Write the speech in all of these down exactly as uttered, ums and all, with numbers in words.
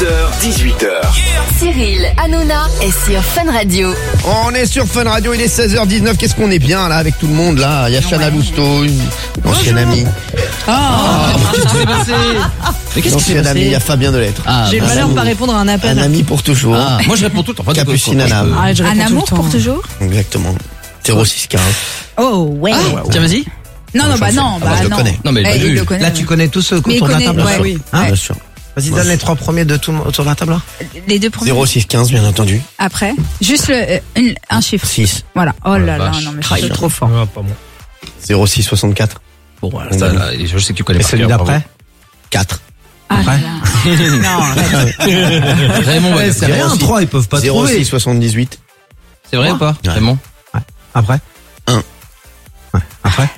heures, dix-huit heures. Cyril Hanouna est sur Fun Radio. On est sur Fun Radio, il est seize heures dix-neuf. Qu'est-ce qu'on est bien là avec tout le monde là. Il y a Chana Lousteau, une ancienne amie. Ah, qu'est-ce qui s'est passé? Mais qu'est-ce qui s'est Ancienne amie, il y passé? a Fabien Delettre. Ah, J'ai le bah, malheur de ami. pas répondre à un appel. Un ami pour toujours. ah, moi je réponds tout le temps. Pas de Capucine quoi, Anam. Ah, je réponds Un tout le amour temps. pour toujours. Exactement. zéro six quinze. Oh ouais. Ah, tiens, vas-y. Non, non, bah non, Ah, bah, bah je le non. connais. Non, mais Eh, il il l'a le vu. connaît. Là, tu connais tous ceux Mais il autour de la connaît, table. ouais, là. oui. Hein Bien sûr. Vas-y, Moi, donne je- les trois premiers de tout le- autour de la table. Là. Les deux premiers. zéro six quinze bien entendu. Après, juste le, euh, une- un chiffre. six. Voilà. Oh là là, vache. non mais Ah, je suis il est trop fort. zéro six soixante-quatre. Bon, voilà, ça, là, je sais que tu connais Et par celui cœur, d'après quatre. Ah là Ouais. là. Non, arrête. bravo. Raymond, ouais, Ouais, c'est c'est vrai. rien, trois, ils peuvent pas zéro six trouver. soixante-dix-huit. C'est vrai ou pas? Ouais. Raymond? Après Un. Ouais. Après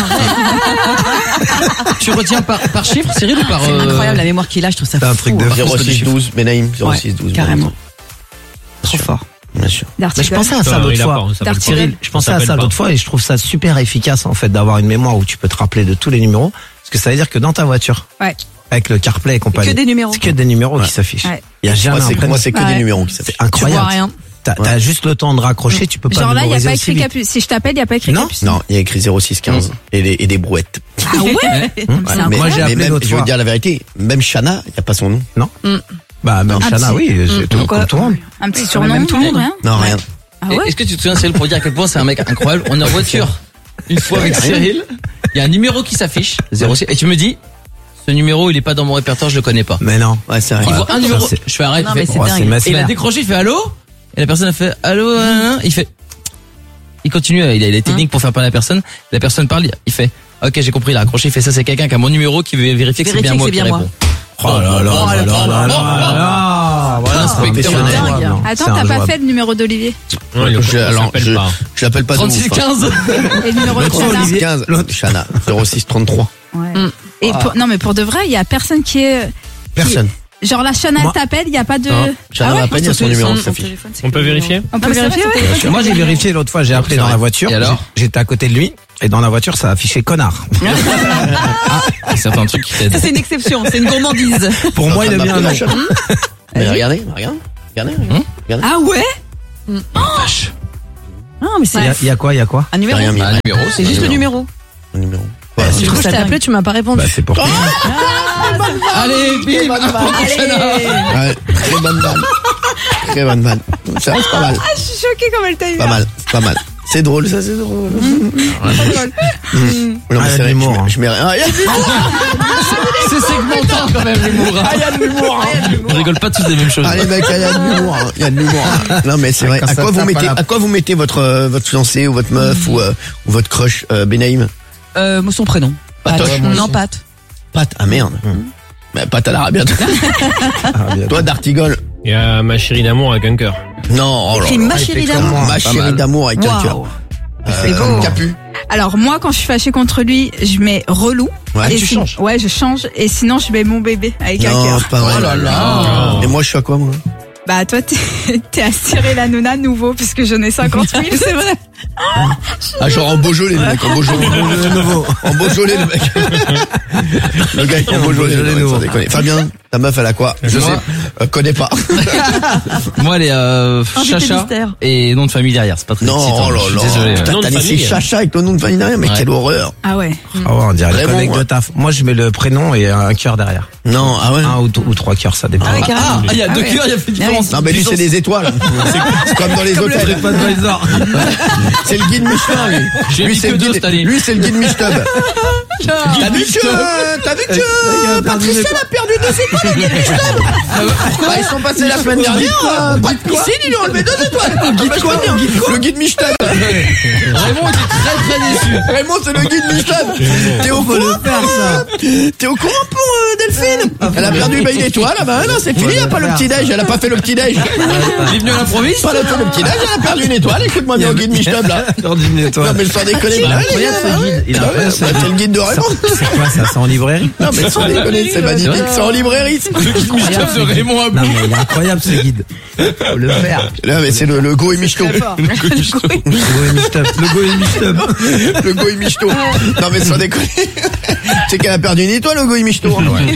Tu retiens par, par chiffre, Cyril, ou par. C'est euh, incroyable la mémoire qu'il a, je trouve ça C'est un fou. truc de hein. fou. zéro six douze. Benaïm. zéro six douze. Carrément. Trop fort. Bien sûr. Mais je D'Artigol. pensais à ça l'autre fois. Cyril, je pensais à ça l'autre fois et je trouve ça super efficace en fait d'avoir une mémoire où tu peux te rappeler de tous les numéros. Parce que ça veut dire que dans ta voiture, Ouais. avec le CarPlay et compagnie, Que des numéros. c'est que des numéros Ouais. qui s'affichent. Ouais. Il y a jamais Moi, un c'est, prénom. moi, c'est que Ouais. des numéros qui s'affichent. C'est incroyable. Tu vois rien. T'as, t'as juste le temps de raccrocher, tu peux pas Genre là, il n'y a mémoriser pas aussi écrit vite. Capucine. Si je t'appelle, il n'y a pas écrit Non. Capucine. Non, il y a écrit zéro six quinze et, des, et des brouettes. Ah ouais. Hum. C'est Moi, incroyable. j'ai appelé mais même, l'autre je veux fois. dire la vérité, même Chana, il n'y a pas son nom. Non Bah, même Un Chana, petit- oui, c'est tout, Pourquoi comme tout le monde. Un petit Ouais, surnom, même tout le monde, rien. Non, rien. Ah Et- ouais. Est-ce que tu te souviens, Cyril, pour dire à quel point c'est un mec incroyable? On est en voiture une fois avec Cyril. Il y a un numéro qui s'affiche, zéro six, et tu me dis, ce numéro, il est pas dans mon répertoire, je le connais pas. Mais non. Ouais, c'est Il rien. voit un numéro. c'est- Je fais arrête, Non, il mais fait. c'est Oh, dingue. c'est Et il a Mesmer. décroché, il fait allô? Et la personne a fait allô, euh, euh, il fait. Il continue, il a les techniques pour faire parler à la personne. La personne parle, il fait ok, j'ai compris, il a raccroché, il fait ça, c'est quelqu'un qui a mon numéro qui veut vérifier que c'est bien Vérifier que moi c'est qui bien moi. réponds. Oh là là là là là là. Voilà, Inspecteur. c'est un Dingue. joueur. Attends, C'est t'as pas injouable. fait le numéro d'Olivier Je, alors, je, je l'appelle pas de trente-six ouf, hein. quinze. et le numéro de L'autre, Chana. Olivier. quinze. Chana. zéro six trente-trois. Ouais. Et pour- non mais pour de vrai, il y a personne qui est Personne. genre la Chana Moi- t'appelle, il y a pas de Non. Chana Ah ouais m'appelle, il y a son numéro qui s'affiche. On peut vérifier On peut vérifier ouais. Moi, j'ai vérifié l'autre fois, j'ai appelé dans la voiture. Et alors J'étais à côté de lui. Et dans la voiture, ça affichait connard. C'est certains trucs qui Ça, t'aident. c'est une exception, c'est une gourmandise. Pour moi, il a mis un nom. Mais regardez, regardez. Regardez, regardez. regardez. Ah ouais. Vache. Non, mais c'est Il y a, il y a quoi, il y a quoi? un J'ai numéro. rien mis. Un numéro, C'est juste le numéro. Un numéro. Bah, Ouais, si Du coup, je t'ai appelé, tu m'as pas répondu. Bah, c'est pour toi. Allez, bim, Ouais, très bonne vanne. Très bonne vanne. Ça, c'est pas mal. Je suis choquée comme elle t'a eu. Pas mal. C'est pas mal. C'est drôle, ça, c'est drôle. Non, Ah, mais il y a c'est de vrai, l'humour, je hein. mets- je mets rien. Ah, il y a de l'humour. C'est segmentant quand même l'humour. Ah, il y a de l'humour. hein. Je rigole pas tous des mêmes choses. Ah, les mecs, il y a de l'humour. hein. Il y a de l'humour. hein. Non, mais c'est vrai. Quand À ça quoi vous tape mettez, à la- à quoi vous mettez votre, euh, votre fiancé ou votre meuf ou, euh, ou votre crush, euh, Benaïm? Euh, son prénom. Patoche. Pat. Moi Non, aussi. Pat. Pat. Ah, merde. Mais Pat à l'arabiat. Ah, bien. Toi, D'Artigol. Il y a ma chérie d'amour avec un cœur. Non, oh là Écrit là. ma chérie d'amour. Ma chérie mal. d'amour avec un Waouh. cœur. C'est Euh, beau. Capu. Alors moi quand je suis fâchée contre lui, je mets relou. Ouais, et tu si- changes. Ouais, je change et sinon je mets mon bébé avec un Non, cœur. c'est pas vrai. Oh là là. Et moi, je suis à quoi, moi? Bah toi t'es t'es à Cyril Hanouna nouveau puisque j'en ai cinquante mille, c'est vrai. Ah, genre en Beaujolais, le mec, en Beaujolais. En Beaujolais, le mec. Le gars, en Beaujolais, le mec, sans déconner. Fabien, ta meuf, elle a quoi? Je Moi. sais, euh, connais pas. Moi, les euh, Invité Chacha mystère. et nom de famille derrière. C'est pas très Non, excitant. oh là Je suis là. désolé. Putain, Nom de t'as laissé famille. Chacha avec ton nom de famille derrière, mais Ouais. quelle horreur. Ah ouais. Ah ouais, on dirait les Vraiment, collègues ouais. de taf. Moi, je mets le prénom et un cœur derrière. Non, ah ouais. Un ou, deux- ou trois cœurs, ça dépend. Ah ouais, Ah, carrément. il y a deux ouais. cœurs, il y a fait différence. Non, mais lui, c'est des étoiles. C'est c'est comme dans les hôtels. C'est le guide Michelin, lui. J'ai Lui, mis c'est que le deux guide, cette année. lui, c'est le guide Michelin. T'as vu que, t'as vu que, Patricia a perdu deux étoiles, le guide Michelin. Bah, ils sont passés la semaine dernière, euh, Brad Piscine, ils lui ont enlevé deux étoiles. Guide quoi, le guide Michelin. Raymond était très très déçu. Raymond, c'est le guide Michelin. T'es au courant, T'es au courant pour euh, Delphine? Elle a perdu bah, une étoile, ah bah non, c'est fini, elle a pas le petit-déj, elle a pas fait le petit-déj. Il est venu à l'improviste. Pas le le petit-déj, elle a perdu une étoile, écoute-moi bien au guide Michelin, là. Dans une Non, étoile. mais sans déconner, bah, incroyable, les gars, ce guide. Il est bah, ouais, incroyable, ce bah, guide. c'est le guide de Raymond. C'est quoi ça? C'est en librairie? Non, mais sans déconner, c'est magnifique, c'est en librairie. Le guide Michelin de Raymond à Non, mais il est incroyable ce guide. Faut le faire. Là, mais c'est le, le Go et Michto. Le Goemistub. Le Goemistub. Le Go et Michto. Non, mais sans déconner. C'est qu'elle a perdu une étoile, le Go et Michto.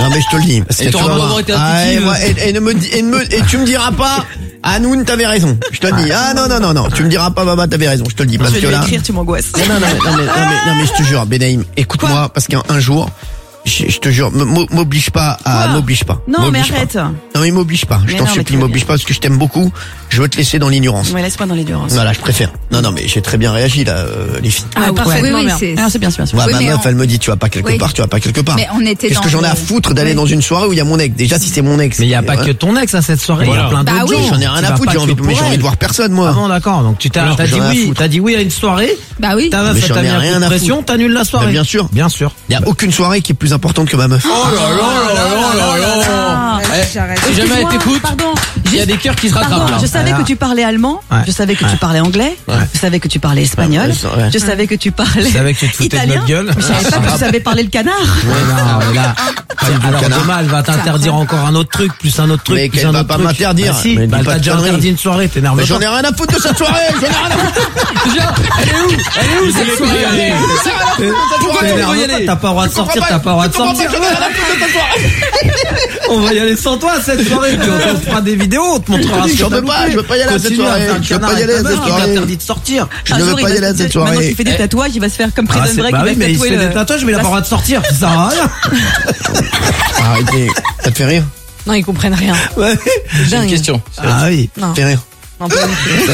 Non mais je te le dis. Parce Et que tu t'auras vas pas voir. été Ah, et, intuitive. moi, et, et ne me dis, et, ne me, et tu me diras pas, Anoun, t'avais raison. Je te le dis. Ah non non non non. Tu me diras pas, Baba, t'avais raison. Je te le dis parce Je vais que lui là. écrire, tu m'angoisses. Non non non mais, non mais, non mais, non, mais je te jure, Benaïm, écoute-moi parce qu'un un jour, Je, je te jure, m- m'oblige pas à, Quoi m'oblige pas. Non, mais M'oblige pas. arrête. Non, mais m'oblige pas. Je Mais t'en non, mais supplie, tout va m'oblige bien. pas parce que je t'aime beaucoup. Je veux te laisser dans l'ignorance. Ouais, laisse-moi dans les durants. Voilà, je préfère. Non, non, mais j'ai très bien réagi là, euh, les filles. Ah, parfaitement oui, bien. c'est ah, c'est bien, c'est bien. c'est bien. Ouais, Oui, ma mais meuf, on- elle me dit, tu vas pas quelque Oui. part, tu vas pas quelque part. Mais on était Qu'est-ce dans que j'en ai à le- foutre d'aller Oui. dans une soirée où il y a mon ex? Déjà, si c'est mon ex. Mais il y a pas ouais. que ton ex à cette soirée, il y Voilà. a plein Bah d'autres oui. gens. J'en ai rien Tu à vas foutre, pas j'ai envie, que mais j'ai pour envie elle. de voir personne, moi. Ah bon, d'accord. Donc tu t'as Alors, t'as dit j'en ai rien à oui, foutre. t'as dit oui à une soirée. Bah oui. Ta meuf, Mais elle j'en t'a ai mis un rien coup de à pression, t'annules la soirée. Bah, bien sûr. Bien sûr. Il y a aucune soirée qui est plus importante que ma meuf. Oh là là là là là là Ah, Eh, Si jamais elle excuse-moi, t'écoute, pardon. il y a des cœurs qui se rattrapent Pardon, là. je savais que tu parlais allemand, Ouais. je savais que Ouais. tu parlais anglais, je savais que tu parlais espagnol, Ouais, ouais. je savais que tu parlais Je savais que tu te foutais de italien, notre gueule. mais je savais pas que tu savais parler le canard. Ouais, non, mais là, alors canard. demain, elle va t'interdire encore un autre truc, plus un autre truc, Mais plus qu'elle un va autre pas truc. m'interdire. Bah si, Mais dis bah, elle pas t'a de déjà conneries. interdit une soirée, t'énerve Mais pas. j'en ai rien à foutre de cette soirée. J'en ai rien à foutre. Déjà, elle est où Elle est où cette soirée Pourquoi tu veux y aller T'as pas le droit de sortir, t'as pas le droit de sortir. J'en ai rien à foutre de cette soirée. On va y aller sans toi à cette soirée, puis on te fera des vidéos, on te montrera Je ce que veux t'as pas, loupé. je veux pas y aller à cette Continue soirée. faire le Je veux canard pas y avec aller à ta cette meuf qui soirée. t'interdit de sortir. Je Un ne jour, veux il pas va y aller à se- cette Maintenant soirée. qu'il fait des tatouages, il va se faire comme Ah, Prison c'est- Break. bah il oui, va mais il se tatouer fait le- des tatouages, mais il a pas le droit de sortir, ça sert à rien. Arrêtez. Ça te fait rire? Non, ils comprennent rien. Ouais. J'ai une question. Ah oui. Non, Ça te fait rire? non, pas du tout.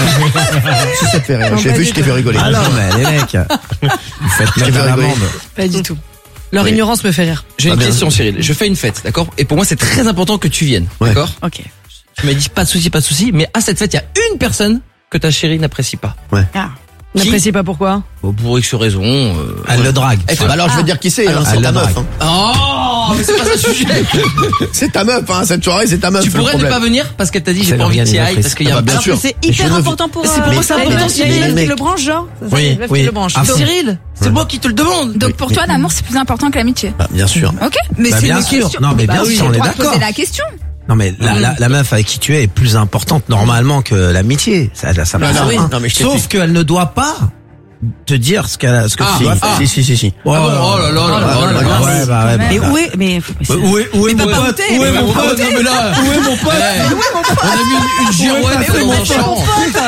Si ça te fait rire. Non, Je l'ai pas vu, du je t'ai fait rigoler. Ah non, mais les mecs, vous faites Je t'ai mettre fait à rigoler. l'amende. Pas du tout. Leur Oui. ignorance me fait rire. J'ai Ah, une bien. question, Cyril. Je fais une fête, d'accord? Et pour moi, c'est très important que tu viennes, Ouais. d'accord? Ok. Tu m'as dit pas de souci, pas de souci, mais à cette fête, il y a une personne que ta chérie n'apprécie pas. Ah. Qui N'apprécie pas pourquoi. Bon, pour X raison. Euh... Elle le drague. Eh, bah alors je vais te dire qui c'est, hein, Alors, c'est elle ta la meuf. drague. hein. Oh, mais c'est pas ça le sujet. C'est ta meuf, hein, cette soirée, c'est ta meuf. Tu c'est le pourrais ne problème. pas venir parce qu'elle t'a dit j'ai C'est pas envie que tu y ailles l'organisatrice. parce qu'il y a Ah bah, un bien Alors sûr. que c'est Et je hyper ne vis- important pour. C'est euh, pour mais- ça mais- important, mais- c'est mais- une mais- qui le branche, genre. C'est ça, Oui, une meuf qui oui. le branche. Ah, fond. Cyril, c'est moi qui te le demande. Donc pour toi, l'amour, c'est plus important que l'amitié. Bah, bien sûr. Ok. Mais Bah, c'est bien une sûr. question. Non, mais Bah bien oui, sûr, j'ai on le est droit de d'accord. poser la question. Non mais la, la, la meuf avec qui tu es est plus importante normalement que l'amitié. Ça, ça, ça Non, passe non, rien. non, mais je Sauf t'explique. qu'elle ne doit pas te dire ce qu'elle, ce que Ah, tu dois faire. Si, si, si, si. Oh, Ah bon, oh là là là là là là là. Ouais, bah ouais. Mais bah, où est, mais, mais Où est, où est Mais mon pas pote? monter, Où est mais mon Oh, pote? non mais là, Où est mon pote? eh, on a mis une, une girouette passé dans mon un pote? champ.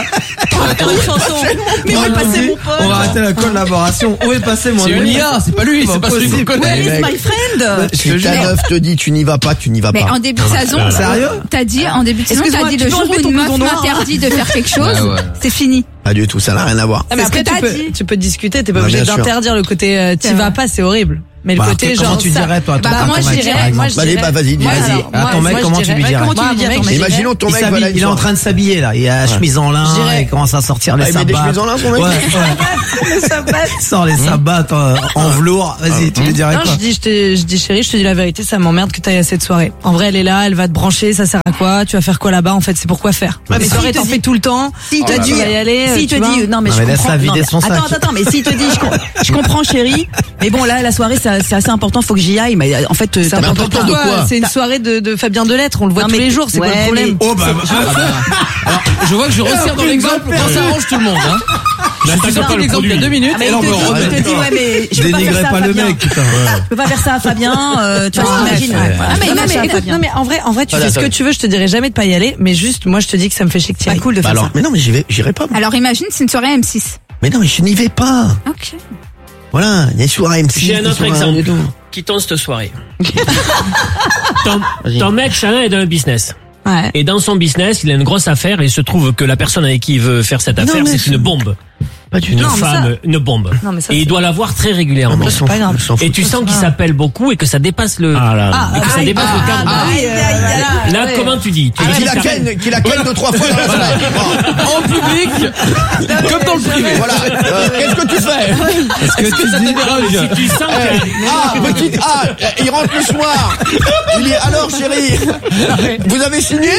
On va faire une chanson. Mais où est passé mon pote? On va arrêter la collaboration. Où est passé mon C'est une ami? I A, c'est pas lui, c'est pas celui qu'on Where connaît. is my friend? Si ta meuf te dit tu n'y vas pas, tu n'y vas Mais pas. en début de saison, Sérieux t'as dit, en début de saison, Excuse-moi, t'as dit tu le peux jour enlever où ton une meuf blouson noir m'interdit de faire quelque chose, Ouais, ouais. c'est fini. Pas du tout, ça n'a rien à voir. Ah, mais C'est ce après, que tu t'as peux, dit. tu peux discuter, t'es pas Bah, obligé bien sûr. d'interdire le côté euh, t'y C'est vas vrai. pas, c'est horrible. Mais le Bah, côté comment genre. tu ça- dirais, toi, Bah, à ton moi, mec, je par dirais, exemple moi, je Bah, allez, dirais. bah, vas-y, dis, Moi, vas-y. alors, À moi, ton mec, moi, je comment tu lui dirais- dirais? Comment tu Moi, lui dis mon à ton mec, mec? je dirais- Imaginons ton Il mec, s'habille- voilà, il est en train de s'habiller là, il a la Ouais. chemise en lin, Je dirais- il commence à sortir les Ah, il met des sabbats. chemises en lin, son mec. Ouais, ouais. Il sort les sabbats euh, en velours. Vas-y, tu lui dirais Non, quoi? je dis, je, te- je dis chérie, je te dis la vérité, ça m'emmerde que t'ailles à cette soirée. En vrai, elle est là, elle va te brancher, ça sert à quoi? Tu vas faire quoi là-bas? En fait, c'est pour quoi faire? Ouais, mais Les s'il soirées, te t'en dit- fais tout le temps. S'il te Tu dit, vas y aller, s'il te tu vois. dit, non mais Non, je mais laisse-la comprends. vider non, mais son sac. attends, attends, attends, mais s'il te dit, je, com- je comprends, chérie. Mais bon, là, la soirée, c'est c'est assez important, faut que j'y aille. Mais en fait, C'est t'as important important de de quoi quoi? C'est une soirée de, de Fabien Delettre, on le voit Non, tous mais- les jours, c'est quoi ouais, le problème? Oh bah, Alors, je vois que je resserre dans l'exemple quand ça arrange tout le monde. Hein. Je suis sorti l'exemple il y a deux minutes Ah, mais et là on il me te dit, remet. il te dit, ouais, mais je peux pas faire dénigrez ça à pas le Fabien. mec, putain. Je peux pas faire ça à Fabien, euh, tu vois, Non, j'imagine. mais- Ouais. Ah, Je mais peux non, pas mais, faire ça à écoute, Fabien. non, mais en vrai, en vrai, tu Voilà, fais ce que attends. tu veux, je te dirais jamais de pas y aller, mais juste, moi, je te dis que ça me fait chier que tu y Pas ailles. cool de Bah faire alors, ça. mais non, mais j'y vais, j'irai pas. moi. Alors imagine, c'est une soirée M six. Mais non, mais je n'y vais pas. Ok. Voilà, il y a une soirée M six. J'ai un des autre soirées exemple. et tout. Qui tombe cette soirée. ton, ton mec, Chana, est dans un business. Ouais. Et dans son business, il a une grosse affaire et il se trouve que la personne avec qui il veut faire cette Non, affaire, mais c'est je- une bombe. Pas du Une tout. Non, mais femme, ça- une bombe. Non, mais ça, et il c'est- doit la voir très régulièrement. Non, mais c'est pas grave. on s'en fout. Et tu sens qu'il s'appelle beaucoup et que ça dépasse le, Ah là. et que ça aïe, dépasse le cadre. ah, aïe, aïe, aïe, Là, ouais. comment tu dis? Tu Ah, dis qu'il la ça- ken, qu'il la ken deux, trois fois dans la semaine. Bon, En public, comme dans le privé. voilà. Euh, Qu'est-ce que tu fais? Est-ce que ça te dérange? Si tu sens que, Ah, petite, ah, il rentre le soir. Il dit, alors, chérie, vous avez signé?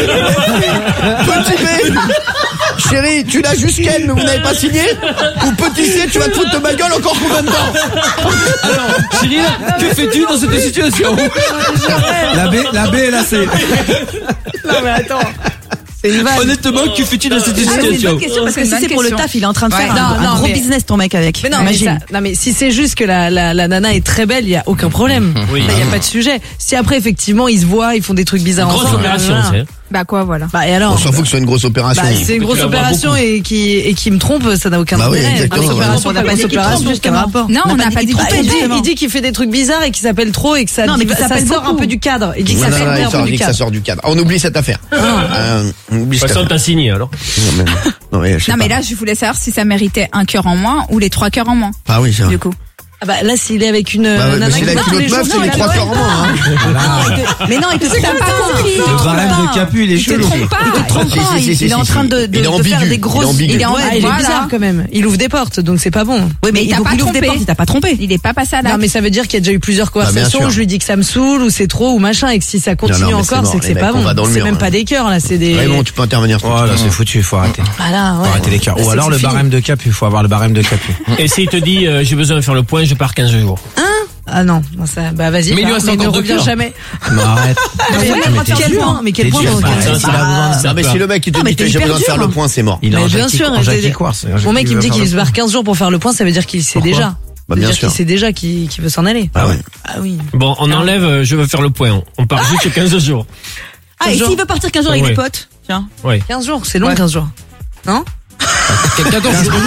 Petit B. Chérie, tu l'as juste ken, mais vous n'avez pas signé? Ou petit C, tu vas te foutre de ma gueule encore combien de temps? Alors, Cyril, que fais-tu dans cette situation? La B, la B et la C. Non, mais attends. C'est une vanne. Honnêtement, que fais-tu dans cette Ah, c'est une situation? bonne question parce que C'est si une c'est bonne pour le question. taf, il est en train de faire Ouais. un, Non, un non, gros mais- business ton mec avec. Mais non, mais, Imagine. ça- non, mais si c'est juste que la, la, la nana est très belle, il y a aucun problème. Oui. Il y a pas de sujet. Si après, effectivement, ils se voient, ils font des trucs bizarres Grosse ensemble. opération, voilà. c'est. Bah quoi, voilà. Bah, et alors? On s'en fout que ce soit une grosse opération. Bah, c'est une Tu grosse vas voir opération beaucoup. et qui, et qui me trompe, ça n'a aucun Bah oui, intérêt. exactement. Grosse Ouais. opération, On n'a pas pas grosse dit qu'il opération, trompe, jusqu'à justement. rapport. Non, on n'a pas dit Bah, qu'il il, dit, trompe. il dit qu'il fait des trucs bizarres et qu'il s'appelle trop et que ça, Non, mais div- qu'il ça s'appelle sort un beaucoup. peu du cadre. Il dit que Non, ça non, sort non, un il peu sort, il du dit que ça cadre. sort du cadre. On oublie cette affaire. Euh, on oublie De toute cette façon, affaire. t'as signé alors. Non, mais, non, mais, je sais Non, mais pas. là, je voulais savoir si ça méritait un cœur en moins ou les trois cœurs en moins. Ah oui, c'est vrai. Du coup. Ah bah, là, s'il est avec une Bah ouais, nana mais s'il qui est avec va une tous les autre meuf, jours, c'est les non, trois mais cœurs en moins. hein. Non, il te- Mais non, il te trompe pas compris. pas. Le barème de Capu, il est Il te chelou. trompe pas. Il te trompe Si, pas. si, si, Il si, il est en si, train si. de, de, Il est de ambigu. faire Il des est grosses. ambigu. Il est en Ouais, il est voilà. bizarre quand même. Il ouvre des portes, donc c'est pas bon. Oui, mais il t'a donc pas il ouvre des trompé. portes, il t'a pas trompé. Il est pas passé à Non, l'acte. mais ça veut dire qu'il y a déjà eu plusieurs bien conversations sûr. où je lui dis que ça me saoule ou c'est trop ou machin et que si ça continue Non, non, mais c'est encore, mort, c'est que les c'est pas mecs, on va dans bon. le C'est mur, même hein. pas des cœurs là, c'est des. Raymond, tu peux intervenir. Voilà, c'est foutu, il faut arrêter. Voilà, ouais. Faut arrêter les cœurs. Là, Ou c'est alors que le c'est fini. barème de Capu, il faut avoir le barème de Capu. Et s'il te dit, euh, j'ai besoin de faire le point, je pars quinze jours. Ah non, non, ça, bah vas-y. Mais il lui bah, reste mais encore ne deux reviens cœurs. jamais. Mais arrête. Mais ouais, mais t'es quel dur. point, mais quel T'es point dur, dans bah, quel- ça, s'il a besoin de Non, mais si le mec il te Non, mais dit t'es j'ai hyper besoin de dur, faire le hein. point, c'est mort. Il est Mais en bien Jackie- sûr, en c'est- Jackie Quartz. Mon mec, il me dit qu'il se barre quinze jours pour faire le point, ça veut dire qu'il sait Pourquoi déjà. Bah, Ça veut bien dire sûr. qu'il sait déjà qu'il qu'il veut s'en aller. Ah ouais. Ah oui. Bon, on enlève, euh, je veux faire le point. On part juste quinze jours. Ah, et jours. s'il veut partir quinze jours avec Ouais. des potes? Tiens. Oui. quinze jours, c'est long, quinze jours. Non? quatorze jours.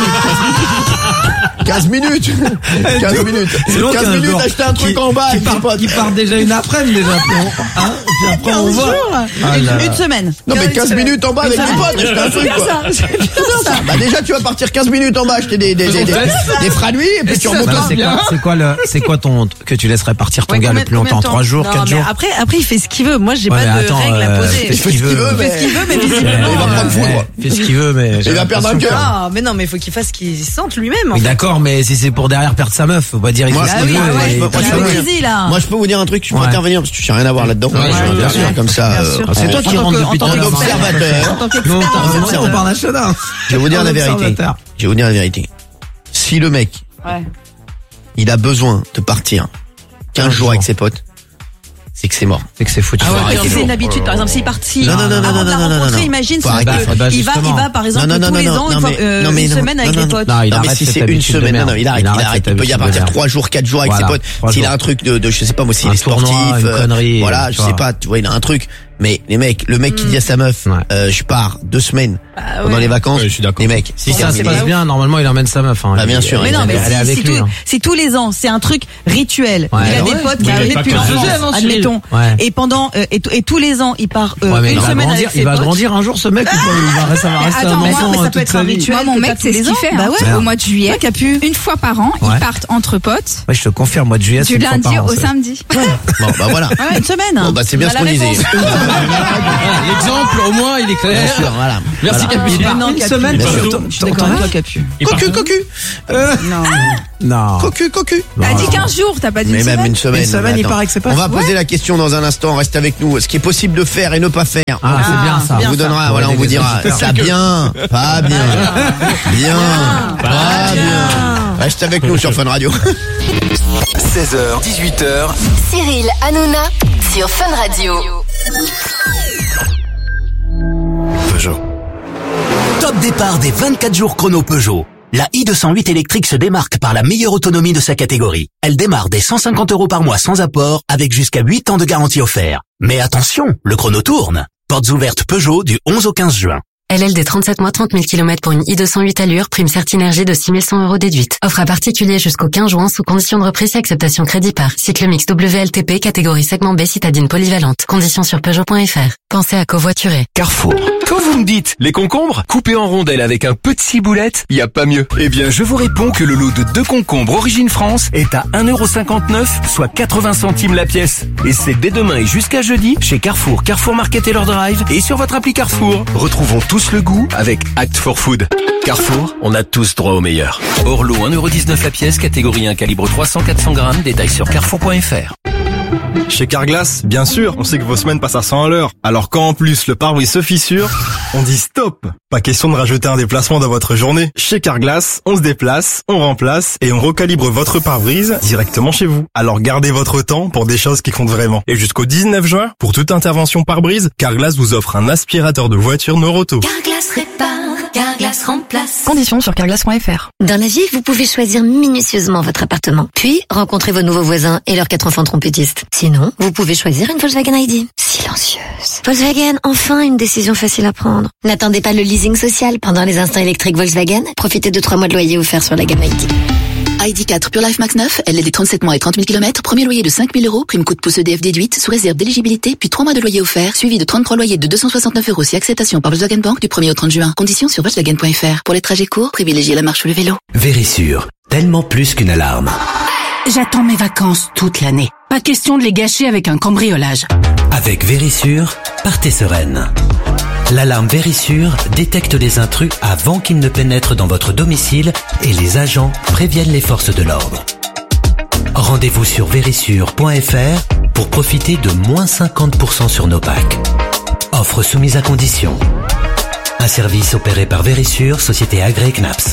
quinze minutes. quinze minutes. C'est long, quinze quinze minutes, jours. acheter un truc Qui- en bas. Qui avec des part, potes. qui part déjà une après-midi déjà. Puis on- hein, puis après on voit. Ah Une, là là. une semaine. Non mais quinze minutes en bas avec des potes, acheter un truc quoi. Bah déjà tu vas partir quinze minutes en bas acheter des des des, des, des franuis et puis tu remontes Bah, là. c'est quoi, c'est quoi le, c'est quoi ton, que tu laisserais partir ton Ouais, gars combien- le plus combien longtemps? de temps Trois jours, Non, quatre mais jours? Après, après, il fait ce qu'il veut. Moi, j'ai Ouais, pas mais de attends, règles à euh, poser. Il fait ce qu'il veut, Il fait ce qu'il veut, mais Il visiblement. va prendre foudre. Ouais, Fais ce qu'il veut, mais. j'ai Il va perdre un l'impression cœur. Ah, mais non, mais il faut qu'il fasse ce qu'il sente lui-même. en Oui, fait. d'accord, mais si c'est pour derrière perdre sa meuf, faut pas dire il Moi, fait ce ah qu'il oui, veut. ah ouais, et je peux t'as pas pas dire. le- Easy, là. Moi je peux vous dire un truc, je peux Ouais. intervenir parce que tu n'as rien à voir là-dedans. Ouais, Je- bien sûr, comme ça. Bien euh, sûr. C'est toi qui en- rentre depuis en tout à l'heure. observateur. En tant qu'expert. Non, en on on parle national. Je vais vous dire En la vérité. observateur. Je vais vous dire la vérité. Si le mec, Ouais. il a besoin de partir quinze jours avec ses potes, c'est que c'est mort. C'est que c'est foutu. Ah ouais, Faut Est-ce arrêter. que c'est une habitude, par exemple, s'il part, si, Non, non, non, non, avant de la non, non, non, rencontrer, non. imagine, Faut ça arrêter. peut- Bah, il va, il justement. va, par exemple, Non, non, tous non, les non, ans, non, une fois, mais- euh, non, mais une non, semaine avec non, les non, potes. Non, il Non mais arrête si cette c'est une habitude de semaine, non, merde. non, il arrête, Il il arrête arrête, cette il peut y habitude avoir de partir merde. trois jours, quatre jours avec Voilà, ses potes. trois S'il a jours. un truc de, de je sais pas moi, s'il Un est sportif, tournoi, une euh, connerie, voilà, tu je sais vois. pas, tu vois, il a un truc. Mais les mecs, le mec qui dit à sa meuf, Ouais. euh, je pars deux semaines Ah, pendant ouais. les vacances, Ouais, je suis d'accord. les mecs, Si c'est ça se terminé. passe bien, normalement il emmène sa meuf. Hein. Bah, bien Il- sûr, Mais non, mais elle est si, avec si, lui. tout- hein. si tous les ans, c'est un truc rituel. Ouais. Il a Ouais. des potes qui Oui, arrivent mais pas depuis que ça. l'enfance, Avant, Cyril. admettons. Ouais. Et pendant, euh, et, t- et tous les ans, il part euh, Ouais, mais une il va semaine grandir, avec ses il va potes. grandir un jour ce mec ou pas Il va, ça va Mais rester attends, un mais, enfant mais ça euh, peut toute être sa un vie. rituel. Moi, mon que mec, t'as c'est tous ce les qu'il ans. fait. Bah hein. ouais. Au mois de juillet, Ouais, Capu. une fois par an, Ouais. ils partent entre potes Ouais, je te confirme, mois de juillet, du c'est une fois lundi par an, au ça. samedi. Bon, bah voilà. Ouais, une semaine. Bon, bah c'est bien On ce a qu'on la disait. réponse. Voilà, l'exemple, au moins, il est Bien clair. sûr, voilà. Merci, Voilà. Capu. Ah, non, Une Capu. semaine, Bien parce sûr. que Je suis d'accord avec toi, Capu. Il part- Cocu, cocu, Non. Non. cocu, cocu. T'as Non. dit quinze jours, t'as pas dit Mais une même semaine. une semaine. Une semaine, mais il attends. paraît que c'est pas- On va poser la question dans un instant. Reste avec nous. Ce qui est possible de faire et ne pas faire. Ah, c'est bien ça. On vous donnera, voilà, on vous dira ça bien, pas bien, bien, pas bien. Reste avec nous sur Fun Radio. seize heures, dix-huit heures. Cyril Hanouna sur Fun Radio. Peugeot. Top départ des vingt-quatre jours chrono Peugeot. La i deux cent huit électrique se démarque par la meilleure autonomie de sa catégorie. Elle démarre dès cent cinquante euros par mois sans apport, avec jusqu'à huit ans de garantie offerte. Mais attention, le chrono tourne. Portes ouvertes Peugeot du onze au quinze juin. L L D trente-sept mois, trente mille kilomètres pour une i deux cent huit allure, prime Certinergie de six mille cent euros déduite. Offre à particulier jusqu'au quinze juin sous condition de reprise et acceptation crédit par. Cycle mix W L T P, catégorie segment B, citadine polyvalente. Conditions sur Peugeot point F R. Pensez à covoiturer. Carrefour. Quand vous me dites les concombres, coupés en rondelles avec un peu de ciboulette, y a pas mieux. Eh bien, je vous réponds que le lot de deux concombres Origine France est à un euro cinquante-neuf, soit quatre-vingts centimes la pièce. Et c'est dès demain et jusqu'à jeudi chez Carrefour, Carrefour Market et leur drive et sur votre appli Carrefour. Retrouvons tous le goût avec Act for Food. Carrefour, on a tous droit au meilleur. Hors lot un euro dix-neuf la pièce, catégorie un, calibre trois cents à quatre cents grammes, détails sur carrefour point F R. Chez Carglass, bien sûr, on sait que vos semaines passent à cent à l'heure. Alors quand en plus le pare-brise se fissure, on dit stop. Pas question de rajouter un déplacement dans votre journée. Chez Carglass, on se déplace, on remplace et on recalibre votre pare-brise directement chez vous. Alors gardez votre temps pour des choses qui comptent vraiment. Et jusqu'au dix-neuf juin, pour toute intervention pare-brise, Carglass vous offre un aspirateur de voiture Noroto. Carglass répare, Carglass remplace. Conditions sur carglass point f r. Dans la vie, vous pouvez choisir minutieusement votre appartement. Puis, rencontrer vos nouveaux voisins et leurs quatre enfants trompettistes. Sinon, vous pouvez choisir une Volkswagen I D. Silencieuse. Volkswagen, enfin une décision facile à prendre. N'attendez pas le leasing social pendant les instants électriques Volkswagen. Profitez de trois mois de loyer offerts sur la gamme I D. I D quatre Pure Life Max neuf, L L D trente-sept mois et trente mille kilomètres, premier loyer de cinq mille euros, prime coup de pouce E D F déduite, sous réserve d'éligibilité, puis trois mois de loyer offert, suivi de trente-trois loyers de deux cent soixante-neuf euros si acceptation par Volkswagen Bank du premier au trente juin. Conditions sur Volkswagen point f r. Pour les trajets courts, privilégiez la marche ou le vélo. Vérissure, tellement plus qu'une alarme. J'attends mes vacances toute l'année. Pas question de les gâcher avec un cambriolage. Avec Vérissure, partez sereine. L'alarme Vérissure détecte les intrus avant qu'ils ne pénètrent dans votre domicile et les agents préviennent les forces de l'ordre. Rendez-vous sur vérissure point f r pour profiter de moins cinquante pour cent sur nos packs. Offre soumise à condition. Un service opéré par Vérissure, société agréée C N A P S.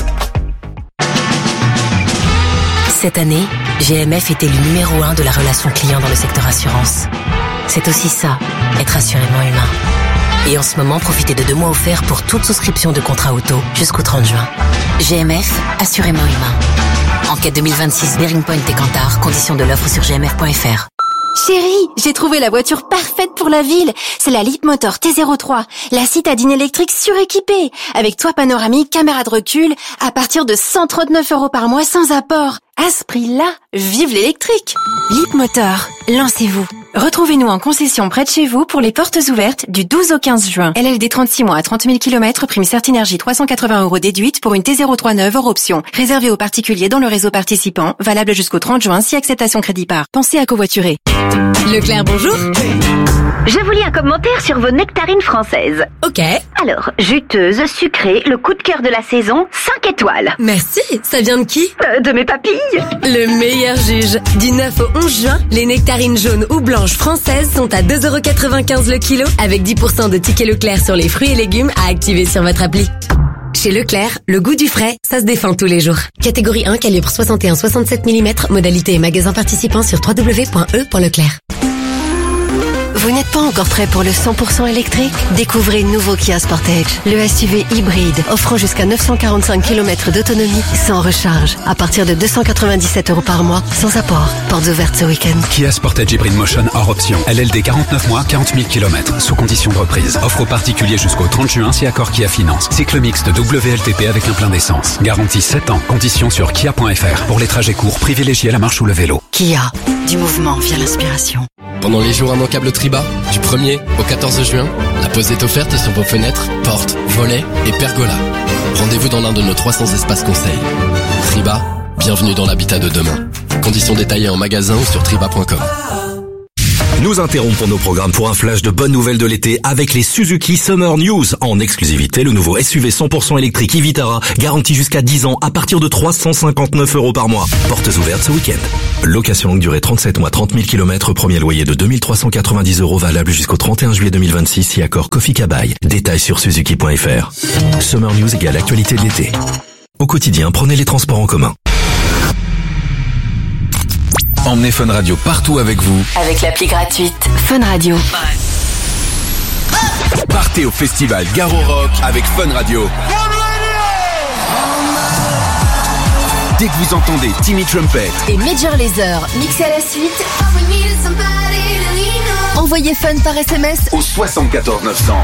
Cette année, G M F était le numéro un de la relation client dans le secteur assurance. C'est aussi ça, être assurément humain. Et en ce moment, profitez de deux mois offerts pour toute souscription de contrat auto jusqu'au trente juin. G M F, assurément humain. Enquête deux mille vingt-six, Bearing Point et Kantar, conditions de l'offre sur g m f point f r. Chérie, j'ai trouvé la voiture parfaite pour la ville. C'est la Leapmotor T zéro trois, la citadine électrique suréquipée, avec toit panoramique, caméra de recul, à partir de cent trente-neuf euros par mois sans apport. À ce prix-là, vive l'électrique. Leapmotor, lancez-vous. Retrouvez-nous en concession près de chez vous pour les portes ouvertes du douze au quinze juin. L L D trente-six mois à trente mille kilomètres, prime Certinergie trois cent quatre-vingts euros déduite pour une T zéro trois neuve hors option. Réservé aux particuliers dans le réseau participant, valable jusqu'au trente juin si acceptation crédit par. Pensez à covoiturer. Leclerc, bonjour. Je vous lis un commentaire sur vos nectarines françaises. Ok. Alors, juteuse, sucrée, le coup de cœur de la saison, cinq étoiles. Merci, ça vient de qui euh, De mes papilles. Le meilleur juge. Du neuf au onze juin, les nectarines jaunes ou blanches françaises sont à deux euros quatre-vingt-quinze le kilo, avec dix pour cent de tickets Leclerc sur les fruits et légumes à activer sur votre appli. Chez Leclerc, le goût du frais, ça se défend tous les jours. Catégorie un, calibre soixante et un soixante-sept millimètres, modalité et magasin participant sur w w w point e point leclerc. Vous n'êtes pas encore prêt pour le cent pour cent électrique? Découvrez le nouveau Kia Sportage, le S U V hybride offrant jusqu'à neuf cent quarante-cinq kilomètres d'autonomie sans recharge, à partir de deux cent quatre-vingt-dix-sept euros par mois, sans apport. Portes ouvertes ce week-end. Kia Sportage Hybrid Motion hors option. L L D quarante-neuf mois, quarante mille kilomètres, sous condition de reprise. Offre aux particuliers jusqu'au trente juin si accord Kia Finance. Cycle mixte W L T P avec un plein d'essence. Garantie sept ans. Conditions sur kia point f r. Pour les trajets courts, privilégiez la marche ou le vélo. Kia, du mouvement via l'inspiration. Pendant les jours immanquables Triba, du premier au quatorze juin, la pause est offerte sur vos fenêtres, portes, volets et pergolas. Rendez-vous dans l'un de nos trois cents espaces conseils. Triba, bienvenue dans l'habitat de demain. Conditions détaillées en magasin ou sur triba point com. Nous interrompons nos programmes pour un flash de bonnes nouvelles de l'été avec les Suzuki Summer News. En exclusivité, le nouveau S U V cent pour cent électrique e Vitara, garanti jusqu'à dix ans à partir de trois cent cinquante-neuf euros par mois. Portes ouvertes ce week-end. Location longue durée trente-sept mois, trente mille kilomètres, premier loyer de deux mille trois cent quatre-vingt-dix euros valable jusqu'au trente et un juillet deux mille vingt-six si accord Kofi Kabai. Détails sur suzuki point f r. Summer News égale actualité de l'été. Au quotidien, prenez les transports en commun. Emmenez Fun Radio partout avec vous. Avec l'appli gratuite Fun Radio. Partez au festival Garo Rock avec Fun Radio. Dès que vous entendez Timmy Trumpet et Major Lazer mixés à la suite, envoyez Fun par S M S au soixante-quatorze neuf cents.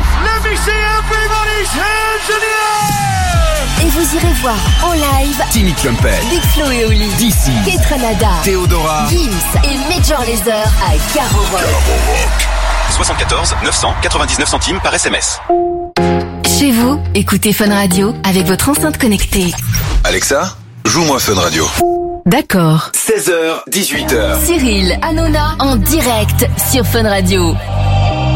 Et vous irez voir en live Timmy Trumpet, Big Flo et Oli, D C, Ketranada, Théodora, Gims et Major Lazer à Garo Rock. soixante-quatorze neuf cents, quatre-vingt-dix-neuf centimes par S M S. Chez vous, écoutez Fun Radio avec votre enceinte connectée. Alexa, joue-moi Fun Radio. D'accord. seize heures, dix-huit heures. Cyril Hanouna en direct sur Fun Radio.